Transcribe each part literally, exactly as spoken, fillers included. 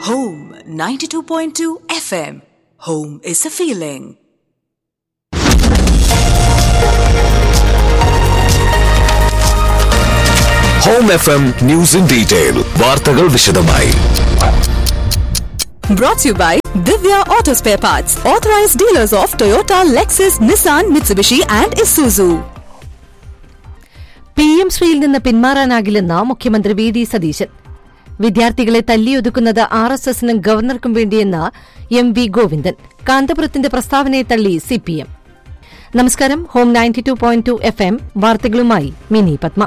Home ninety-two point two F M. Home is a feeling. Home F M News in Detail. വാർത്തകൾ വിശദമായി. Brought to you by Divya Auto Spare Parts, authorized dealers of Toyota, Lexus, Nissan, Mitsubishi and Isuzu. P M ശ്രീയിൽ നിന്ന് പിന്മാറാനാകില്ലെന്ന് മുഖ്യമന്ത്രി V D Satheesan. വിദ്യാർത്ഥികളെ തല്ലിയൊതുക്കുന്നത് R S എസിനും ഗവർണർക്കും വേണ്ടിയെന്ന് M V Govindan. കാന്തപുരത്തിന്റെ പ്രസ്താവനയെ തള്ളി CPM. നമസ്കാരം. Home ninety two point two F M വാർത്തകളുമായി mini Padma.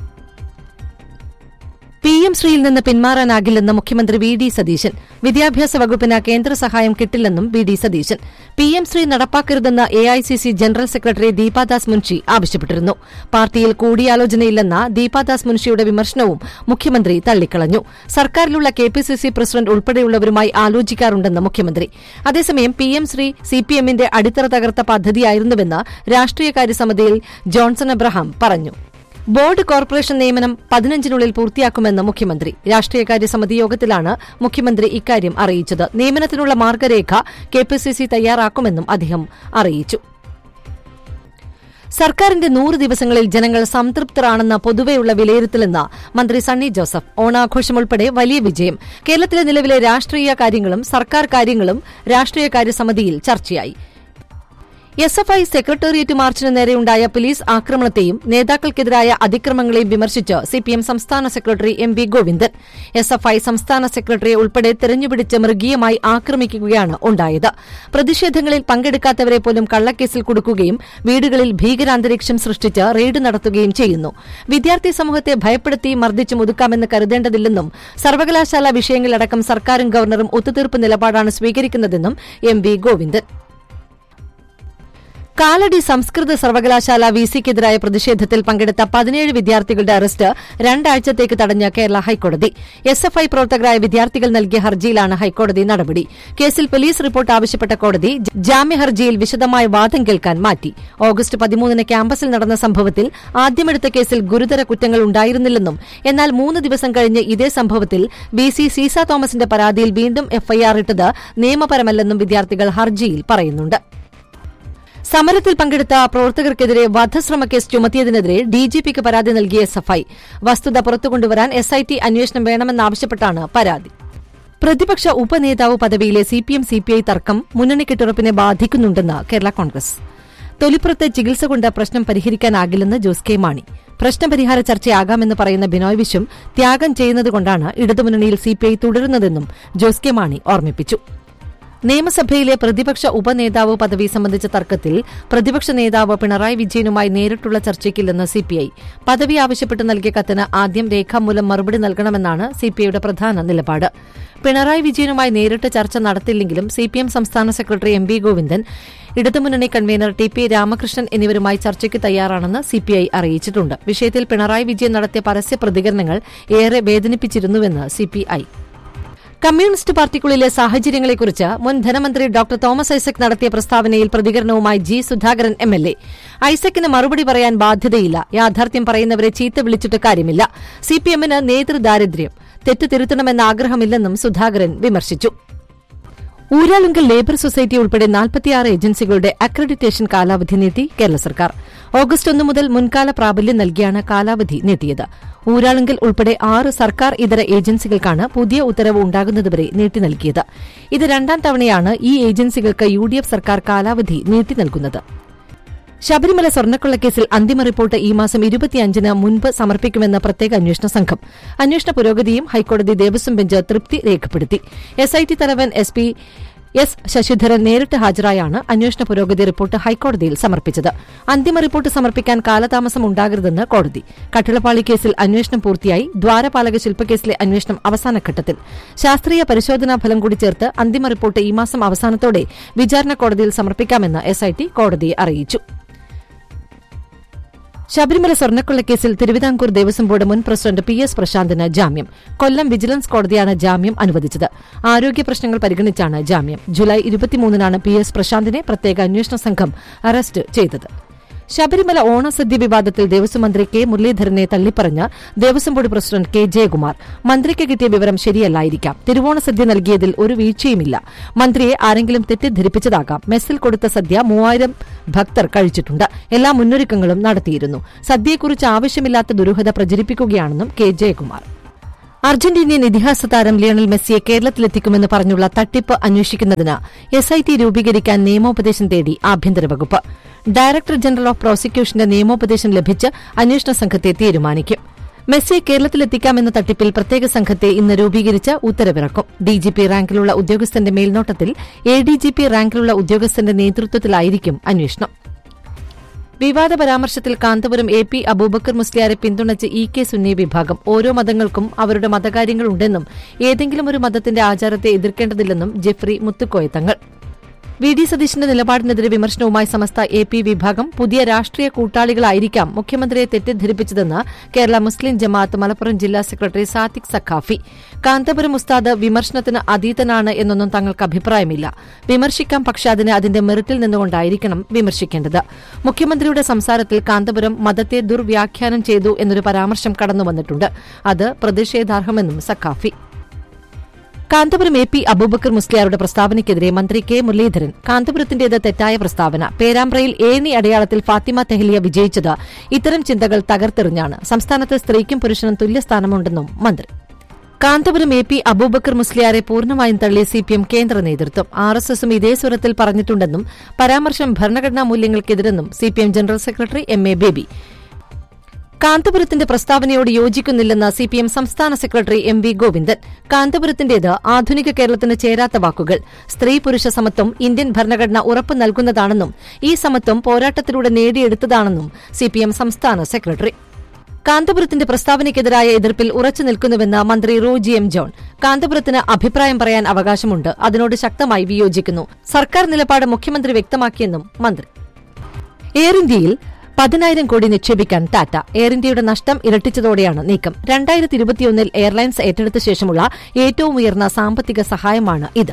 P M ശ്രീയിൽ നിന്ന് പിന്മാറാനാകില്ലെന്ന് മുഖ്യമന്ത്രി V D Satheesan. വിദ്യാഭ്യാസ വകുപ്പിന് കേന്ദ്ര സഹായം കിട്ടില്ലെന്നും V D Satheesan. P M Shri നടപ്പാക്കരുതെന്ന് A I C C general secretary Deepa Das Munshi ആവശ്യപ്പെട്ടിരുന്നു. പാർട്ടിയിൽ കൂടിയാലോചനയില്ലെന്ന ദീപാദാസ് മുൻഷിയുടെ വിമർശനവും മുഖ്യമന്ത്രി തള്ളിക്കളഞ്ഞു. സർക്കാരിലുള്ള K P C C president ഉൾപ്പെടെയുള്ളവരുമായി ആലോചിക്കാറുണ്ടെന്ന് മുഖ്യമന്ത്രി. അതേസമയം പി എം ശ്രീ സിപിഎമ്മിന്റെ അടിത്തറ തകർത്ത പദ്ധതിയായിരുന്നുവെന്ന് രാഷ്ട്രീയകാര്യ സമിതിയിൽ ജോൺസൺ എബ്രഹാം പറഞ്ഞു. ബോർഡ് കോർപ്പറേഷൻ നിയമനം പതിനഞ്ചിനുള്ളിൽ പൂർത്തിയാക്കുമെന്ന് മുഖ്യമന്ത്രി. രാഷ്ട്രീയകാര്യ സമിതി യോഗത്തിലാണ് മുഖ്യമന്ത്രി ഇക്കാര്യം അറിയിച്ചത്. നിയമനത്തിനുള്ള മാർഗരേഖ കെ പി സി സി തയ്യാറാക്കുമെന്നും അദ്ദേഹം അറിയിച്ചു. സർക്കാരിന്റെ നൂറ് ദിവസങ്ങളിൽ ജനങ്ങൾ സംതൃപ്തരാണെന്ന പൊതുവെയുള്ള വിലയിരുത്തലെന്ന് മന്ത്രി സണ്ണി ജോസഫ്. ഓണാഘോഷം ഉൾപ്പെടെ വലിയ വിജയം. കേരളത്തിലെ നിലവിലെ രാഷ്ട്രീയ കാര്യങ്ങളും സർക്കാർ കാര്യങ്ങളും രാഷ്ട്രീയകാര്യ സമിതിയിൽ ചർച്ചയായി. എസ് എഫ് ഐ സെക്രട്ടേറിയറ്റ് മാർച്ചിന് നേരെയുണ്ടായ പോലീസ് ആക്രമണത്തെയും നേതാക്കൾക്കെതിരായ അതിക്രമങ്ങളെയും വിമർശിച്ച് സിപിഎം സംസ്ഥാന secretary M V Govindan. S F I സംസ്ഥാന സെക്രട്ടറിയെ ഉൾപ്പെടെ തെരഞ്ഞുപിടിച്ച് മൃഗീയമായി ആക്രമിക്കുകയാണ് ഉണ്ടായത്. പ്രതിഷേധങ്ങളിൽ പങ്കെടുക്കാത്തവരെ പോലും കള്ളക്കേസിൽ കുടുക്കുകയും വീടുകളിൽ ഭീകരാന്തരീക്ഷം സൃഷ്ടിച്ച് റെയ്ഡ് നടത്തുകയും ചെയ്യുന്നു. വിദ്യാർത്ഥി സമൂഹത്തെ ഭയപ്പെടുത്തി മർദ്ദിച്ചും ഒതുക്കാമെന്ന് കരുതേണ്ടതില്ലെന്നും സർവകലാശാല വിഷയങ്ങളിലടക്കം സർക്കാരും ഗവർണറും ഒത്തുതീർപ്പ് നിലപാടാണ് സ്വീകരിക്കുന്നതെന്നും എം വി ഗോവിന്ദൻ. കാലടി സംസ്കൃത സർവകലാശാല വിസിക്കെതിരായ പ്രതിഷേധത്തിൽ പങ്കെടുത്ത പതിനേഴ് വിദ്യാർത്ഥികളുടെ അറസ്റ്റ് രണ്ടാഴ്ചത്തേക്ക് തടഞ്ഞ കേരള ഹൈക്കോടതി. എസ് എഫ് ഐ പ്രവർത്തകരായ വിദ്യാർത്ഥികൾ നൽകിയ ഹർജിയിലാണ് ഹൈക്കോടതി നടപടി. കേസിൽ പോലീസ് റിപ്പോർട്ട് ആവശ്യപ്പെട്ട കോടതി ജാമ്യഹർജിയിൽ വിശദമായ വാദം കേൾക്കാൻ മാറ്റി. ഓഗസ്റ്റ് പതിമൂന്നിന് ക്യാമ്പസിൽ നടന്ന സംഭവത്തിൽ ആദ്യമെടുത്ത കേസിൽ ഗുരുതര കുറ്റങ്ങൾ ഉണ്ടായിരുന്നില്ലെന്നും എന്നാൽ മൂന്ന് ദിവസം കഴിഞ്ഞ് ഇതേ സംഭവത്തിൽ ബി സി സീസ തോമസിന്റെ പരാതിയിൽ വീണ്ടും എഫ്ഐആർ ഇട്ടത് നിയമപരമല്ലെന്നും വിദ്യാർത്ഥികൾ ഹർജിയിൽ പറയുന്നുണ്ട്. സമരത്തിൽ പങ്കെടുത്ത പ്രവർത്തകർക്കെതിരെ വധശ്രമ കേസ് ചുമത്തിയതിനെതിരെ ഡിജിപിക്ക് പരാതി നൽകിയ എസ് എഫ് ഐ. വസ്തുത പുറത്തുകൊണ്ടുവരാൻ എസ് ഐ ടി അന്വേഷണം വേണമെന്നാവശ്യപ്പെട്ടാണ് പരാതി. പ്രതിപക്ഷ ഉപനേതാവ് പദവിയിലെ സിപിഎം സിപിഐ തർക്കം മുന്നണി കെട്ടുറപ്പിനെ ബാധിക്കുന്നുണ്ടെന്ന് കേരള കോൺഗ്രസ്. തൊലിപ്പുറത്തെ ചികിത്സ കൊണ്ട് പ്രശ്നം പരിഹരിക്കാനാകില്ലെന്ന് ജോസ് കെ മാണി. പ്രശ്നപരിഹാര ചർച്ചയാകാമെന്ന് പറയുന്ന ബിനോയ് വിശ്വം ത്യാഗം ചെയ്യുന്നതുകൊണ്ടാണ് ഇടതുമുന്നണിയിൽ സിപിഐ തുടരുന്നതെന്നും ജോസ് കെ മാണി ഓർമ്മിപ്പിച്ചു. നിയമസഭയിലെ പ്രതിപക്ഷ ഉപനേതാവ് പദവി സംബന്ധിച്ച തർക്കത്തിൽ പ്രതിപക്ഷ നേതാവ് പിണറായി വിജയനുമായി നേരിട്ടുള്ള ചർച്ചയ്ക്കില്ലെന്ന് സിപിഐ. പദവി ആവശ്യപ്പെട്ട് നൽകിയ കത്തിന് ആദ്യം രേഖാമൂലം മറുപടി നൽകണമെന്നാണ് സിപിഐയുടെ പ്രധാന നിലപാട്. പിണറായി വിജയനുമായി നേരിട്ട് ചർച്ച നടത്തില്ലെങ്കിലും സിപിഎം സംസ്ഥാന സെക്രട്ടറി എം വി ഗോവിന്ദൻ, ഇടതുമുന്നണി കൺവീനർ ടി പി രാമകൃഷ്ണൻ എന്നിവരുമായി ചർച്ചയ്ക്ക് തയ്യാറാണെന്ന് സിപിഐ അറിയിച്ചിട്ടുണ്ട്. വിഷയത്തിൽ പിണറായി വിജയൻ നടത്തിയ പരസ്യ പ്രതികരണങ്ങൾ ഏറെ വേദനിപ്പിച്ചിരുന്നുവെന്ന് സിപിഐ. കമ്മ്യൂണിസ്റ്റ് പാർട്ടിക്കുള്ളിലെ സാഹചര്യങ്ങളെക്കുറിച്ച് മുൻ ധനമന്ത്രി ഡോക്ടർ തോമസ് ഐസക് നടത്തിയ പ്രസ്താവനയിൽ പ്രതികരണവുമായി G Sudhakaran M L A. ഐസക്കിന് മറുപടി പറയാൻ ബാധ്യതയില്ല. യാഥാർത്ഥ്യം പറയുന്നവരെ ചീത്ത വിളിച്ചിട്ട് കാര്യമില്ല. സിപിഎമ്മിന് നേതൃദാരിദ്ര്യം. തെറ്റ് തിരുത്തണമെന്ന ആഗ്രഹമില്ലെന്നും സുധാകരൻ വിമർശിച്ചു. ഊരാളുങ്കൽ ലേബർ സൊസൈറ്റി ഉൾപ്പെടെ നാൽപ്പത്തിയാറ് ഏജൻസികളുടെ അക്രഡിറ്റേഷൻ കാലാവധി നീട്ടി കേരള സർക്കാർ. ഓഗസ്റ്റ് ഒന്ന് മുതൽ മുൻകാല പ്രാബല്യം നൽകിയാണ് കാലാവധി നീട്ടിയത്. ഊരാളുങ്കൽ ഉൾപ്പെടെ ആറ് സർക്കാർ ഇതര ഏജൻസികൾക്കാണ് പുതിയ ഉത്തരവ് ഉണ്ടാകുന്നതുവരെ നീട്ടി നൽകിയത്. ഇത് രണ്ടാം തവണയാണ് ഈ ഏജൻസികൾക്ക് യു ഡി എഫ് സർക്കാർ കാലാവധി നീട്ടി നൽകുന്നത്. ശബരിമല സ്വർണ്ണക്കൊള്ളക്കേസിൽ അന്തിമ റിപ്പോർട്ട് ഈ മാസം ഇരുപത്തിയഞ്ചിന് മുൻപ് സമർപ്പിക്കുമെന്ന് പ്രത്യേക അന്വേഷണ സംഘം. അന്വേഷണ പുരോഗതിയും ഹൈക്കോടതി ദേവസ്വം ബെഞ്ച് തൃപ്തി രേഖപ്പെടുത്തി. എസ് ഐ ടി തലവൻ എസ് പി എസ് ശശിധരൻ നേരിട്ട് ഹാജരായാണ് അന്വേഷണ പുരോഗതി റിപ്പോർട്ട് ഹൈക്കോടതിയിൽ സമർപ്പിച്ചത്. അന്തിമ റിപ്പോർട്ട് സമർപ്പിക്കാൻ കാലതാമസം ഉണ്ടാകരുതെന്ന് കോടതി. കട്ടിളപ്പാളി കേസിൽ അന്വേഷണം പൂർത്തിയായി. ദ്വാരപാലക ശില്പക്കേസിലെ അന്വേഷണം അവസാനഘട്ടത്തിൽ. ശാസ്ത്രീയ പരിശോധനാ ഫലം കൂടി ചേർത്ത് അന്തിമ റിപ്പോർട്ട് ഈ മാസം അവസാനത്തോടെ വിചാരണ കോടതിയിൽ സമർപ്പിക്കാമെന്ന് എസ് ഐ ടി കോടതിയെ അറിയിച്ചു. ശബരിമല സ്വർണ്ണക്കൊള്ളക്കേസിൽ തിരുവിതാംകൂർ ദേവസ്വം ബോർഡ് മുൻ പ്രസിഡന്റ് പി എസ് പ്രശാന്തിന് ജാമ്യം. കൊല്ലം വിജിലൻസ് കോടതിയാണ് ജാമ്യം അനുവദിച്ചത്. ആരോഗ്യ പ്രശ്നങ്ങൾ പരിഗണിച്ചാണ് ജാമ്യം. ജൂലൈ ഇരുപത്തിമൂന്നിനാണ് പി എസ് പ്രശാന്തിനെ പ്രത്യേക അന്വേഷണ സംഘം അറസ്റ്റ് ചെയ്തത്. ശബരിമല ഓണസദ്യ വിവാദത്തിൽ ദേവസ്വം മന്ത്രി കെ മുരളീധരനെ തള്ളിപ്പറഞ്ഞ് Devaswom board president K Jayakumar. മന്ത്രിക്ക് കിട്ടിയ വിവരം ശരിയല്ലായിരിക്കാം. തിരുവോണസദ്യ നൽകിയതിൽ ഒരു വീഴ്ചയുമില്ല. മന്ത്രിയെ ആരെങ്കിലും തെറ്റിദ്ധരിപ്പിച്ചതാകാം. മെസ്സിൽ കൊടുത്ത സദ്യ മൂവായിരം ഭക്തർ കഴിച്ചിട്ടുണ്ട്. എല്ലാ മുന്നൊരുക്കങ്ങളും നടത്തിയിരുന്നു. സദ്യയെക്കുറിച്ച് ആവശ്യമില്ലാത്ത ദുരൂഹത പ്രചരിപ്പിക്കുകയാണെന്നും കെ ജയകുമാർ. അർജന്റീനിയൻ ഇതിഹാസ താരം ലിയണൽ മെസ്സിയെ കേരളത്തിലെത്തിക്കുമെന്ന് പറഞ്ഞുള്ള തട്ടിപ്പ് അന്വേഷിക്കുന്നതിന് എസ് ഐ ടി രൂപീകരിക്കാൻ നിയമോപദേശം തേടി ആഭ്യന്തര വകുപ്പ്. ഡയറക്ടർ ജനറൽ ഓഫ് പ്രോസിക്യൂഷന്റെ നിയമോപദേശം ലഭിച്ച് അന്വേഷണ സംഘത്തെ തീരുമാനിക്കും. മെസ്സിയെ കേരളത്തിലെത്തിക്കാമെന്ന തട്ടിപ്പിൽ പ്രത്യേക സംഘത്തെ ഇന്ന് രൂപീകരിച്ച് ഉത്തരവിറക്കും. ഡിജിപി റാങ്കിലുള്ള ഉദ്യോഗസ്ഥന്റെ മേൽനോട്ടത്തിൽ എ ഡി ജി പി റാങ്കിലുള്ള ഉദ്യോഗസ്ഥന്റെ നേതൃത്വത്തിലായിരിക്കും അന്വേഷണം. വിവാദ പരാമർശത്തിൽ കാന്തപുരം എ പി അബൂബക്കർ മുസ്ലിയാരെ പിന്തുണച്ച് ഇ കെ സുന്നി വിഭാഗം. ഓരോ മതങ്ങൾക്കും അവരുടെ മതകാര്യങ്ങളുണ്ടെന്നും ഏതെങ്കിലും ഒരു മതത്തിന്റെ ആചാരത്തെ എതിർക്കേണ്ടതില്ലെന്നും Jeffrey Muthukoya Thangal. V D സതീശന്റെ നിലപാടിനെതിരെ വിമർശനവുമായി സമസ്ത എ പി വിഭാഗം. പുതിയ രാഷ്ട്രീയ കൂട്ടാളികളായിരിക്കാം മുഖ്യമന്ത്രിയെ തെറ്റിദ്ധരിപ്പിച്ചതെന്ന് കേരള മുസ്ലിം ജമാഅത്ത് മലപ്പുറം ജില്ലാ സെക്രട്ടറി സാദിഖ് സഖാഫി. കാന്തപുരം ഉസ്താദ് വിമർശനത്തിന് അതീതനാണ് എന്നൊന്നും തങ്ങൾക്ക് അഭിപ്രായമില്ല. വിമർശിക്കാം, പക്ഷെ അതിന് അതിന്റെ മെറിറ്റിൽ നിന്നുകൊണ്ടായിരിക്കണം വിമർശിക്കേണ്ടത്. മുഖ്യമന്ത്രിയുടെ സംസാരത്തിൽ കാന്തപുരം മതത്തെ ദുർവ്യാഖ്യാനം ചെയ്തു എന്നൊരു പരാമർശം കടന്നുവന്നിട്ടുണ്ട്. അത് പ്രതിഷേധാർഹമെന്നും സഖാഫി. കാന്തപുരം എ പി അബൂബക്കർ മുസ്ലിയാരുടെ പ്രസ്താവനയ്ക്കെതിരെ മന്ത്രി കെ മുരളീധരൻ. കാന്തപുരത്തിന്റേത് തെറ്റായ പ്രസ്താവന. പേരാമ്പ്രയിൽ ഏണി അടയാളത്തിൽ ഫാത്തിമ തെഹ്ലിയ വിജയിച്ചത് ഇത്തരം ചിന്തകൾ തകർത്തെറിഞ്ഞാണ്. സംസ്ഥാനത്ത് സ്ത്രീക്കും പുരുഷനും തുല്യസ്ഥാനമുണ്ടെന്നും മന്ത്രി. കാന്തപുരം എ പി അബൂബക്കർ മുസ്ലിയാരെ പൂർണ്ണമായും തള്ളിയ സിപിഎം കേന്ദ്ര നേതൃത്വം. ആർ എസ് എസും ഇതേ സ്വരത്തിൽ പറഞ്ഞിട്ടുണ്ടെന്നും പരാമർശം ഭരണഘടനാ മൂല്യങ്ങൾക്കെതിരെന്നും CPM general secretary M A baby. കാന്തപുരത്തിന്റെ പ്രസ്താവനയോട് യോജിക്കുന്നില്ലെന്ന് CPM സംസ്ഥാന സെക്രട്ടറി എം വി ഗോവിന്ദൻ. കാന്തപുരത്തിന്റേത് ആധുനിക കേരളത്തിന് ചേരാത്ത വാക്കുകൾ. സ്ത്രീ പുരുഷ സമത്വം ഇന്ത്യൻ ഭരണഘടന ഉറപ്പു നൽകുന്നതാണെന്നും ഈ സമത്വം പോരാട്ടത്തിലൂടെ നേടിയെടുത്തതാണെന്നും സിപിഎം സംസ്ഥാന സെക്രട്ടറി. കാന്തപുരത്തിന്റെ പ്രസ്താവനയ്ക്കെതിരായ എതിർപ്പിൽ ഉറച്ചു നിൽക്കുന്നുവെന്ന് മന്ത്രി റോജി എം ജോൺ. കാന്തപുരത്തിന് അഭിപ്രായം പറയാൻ അവകാശമുണ്ട്. അതിനോട് ശക്തമായി വിയോജിക്കുന്നു. സർക്കാർ നിലപാട് മുഖ്യമന്ത്രി വ്യക്തമാക്കിയെന്നും മന്ത്രി. എയർ ഇന്ത്യയിൽ പതിനായിരം കോടി നിക്ഷേപിക്കാൻ ടാറ്റ. എയർ ഇന്ത്യയുടെ നഷ്ടം ഇരട്ടിച്ചതോടെയാണ് നീക്കം. രണ്ടായിരത്തി ഇരുപത്തിയൊന്നിൽ എയർലൈൻസ് ഏറ്റെടുത്ത ശേഷമുള്ള ഏറ്റവും ഉയർന്ന സാമ്പത്തിക സഹായമാണ് ഇത്.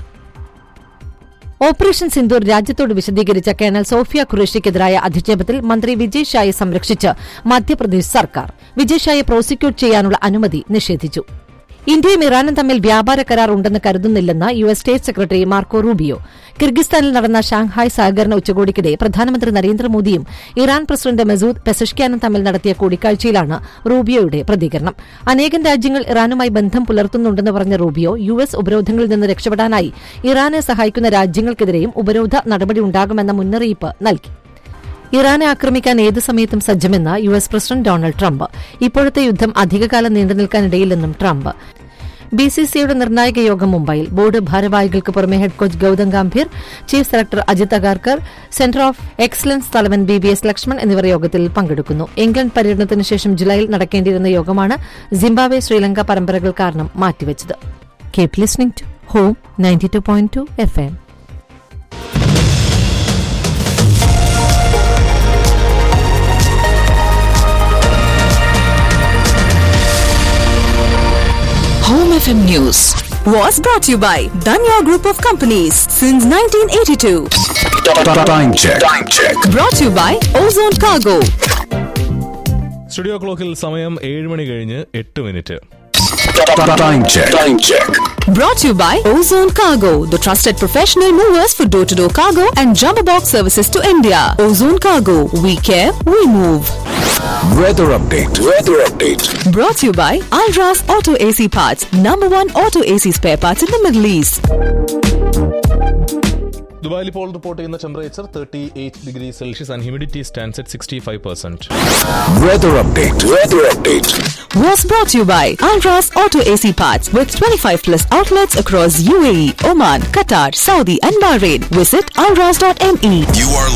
ഓപ്പറേഷൻ സിന്ദൂർ രാജ്യത്തോട് വിശദീകരിച്ച കേണൽ സോഫിയ ഖുറേഷിക്കെതിരായ അധിക്ഷേപത്തിൽ മന്ത്രി വിജയ് ഷായെ സംരക്ഷിച്ച് മധ്യപ്രദേശ് സർക്കാർ. വിജയ് ഷായെ പ്രോസിക്യൂട്ട് ചെയ്യാനുള്ള അനുമതി നിഷേധിച്ചു. ഇന്ത്യയും ഇറാനും തമ്മിൽ വ്യാപാര കരാർ ഉണ്ടെന്ന് കരുതുന്നില്ലെന്ന് U S state secretary Marco Rubio. കിർഗിസ്ഥാനിൽ നടന്ന ഷാങ്ഹായ് സഹകരണ ഉച്ചകോടിക്കിടെ പ്രധാനമന്ത്രി നരേന്ദ്രമോദിയും ഇറാൻ പ്രസിഡന്റ് മസൂദ് പെസഷ്ക്യാനും തമ്മിൽ നടത്തിയ കൂടിക്കാഴ്ചയിലാണ് റൂബിയോയുടെ പ്രതികരണം. അനേകം രാജ്യങ്ങൾ ഇറാനുമായി ബന്ധം പുലർത്തുന്നുണ്ടെന്ന് പറഞ്ഞ റൂബിയോ യു എസ് ഉപരോധങ്ങളിൽ നിന്ന് രക്ഷപ്പെടാനായി ഇറാനെ സഹായിക്കുന്ന രാജ്യങ്ങൾക്കെതിരെയും ഉപരോധ നടപടി ഉണ്ടാകുമെന്ന മുന്നറിയിപ്പ് നൽകി. ഇറാനെ ആക്രമിക്കാൻ ഏത് സമയത്തും സജ്ജമെന്ന് U S president Donald Trump. ഇപ്പോഴത്തെ യുദ്ധം അധികകാലം നീണ്ടുനിൽക്കാനിടയില്ലെന്നും ട്രംപ്. ബി സി സിയുടെ നിർണായക യോഗം മുംബൈയിൽ. ബോർഡ് ഭാരവാഹികൾക്ക് പുറമെ head coach Gautam Gambhir, chief selector Ajith Agarkar, centre of excellence തലവൻ ബി വി എസ് ലക്ഷ്മൺ എന്നിവർ യോഗത്തിൽ പങ്കെടുക്കുന്നു. ഇംഗ്ലണ്ട് പര്യടനത്തിന് ശേഷം ജൂലൈയിൽ നടക്കേണ്ടിയിരുന്ന യോഗമാണ് സിംബാബ്വെ ശ്രീലങ്ക പരമ്പരകൾ കാരണം മാറ്റിവെച്ചത്. Keep listening to home ninety two point two F M. Home F M News was brought to you by Danya Group of Companies since nineteen eighty-two. Time check. Time check. Brought to you by Ozone Cargo. Studio ക്ലോക്കിൽ സമയം ഏഴ് മണി കഴിഞ്ഞ് എട്ട് minute. Time check. Time check. Brought to you by Ozone Cargo, the trusted professional movers for door-to-door cargo and jumbo box services to India. Ozone Cargo, we care, we move. Weather update. Weather update. Brought to you by Alras Auto A C Parts, number one auto A C spare parts in the Middle East. ദുബായിൽ ഇപ്പോൾ report ചെയ്യുന്ന temperature thirty eight degree Celsius and humidity stands at sixty five percent. Weather update. Weather update. Was brought to you by Alras Auto A C Parts with twenty-five plus outlets across U A E, Oman, Qatar, Saudi and Bahrain. Visit alras dot m e. You are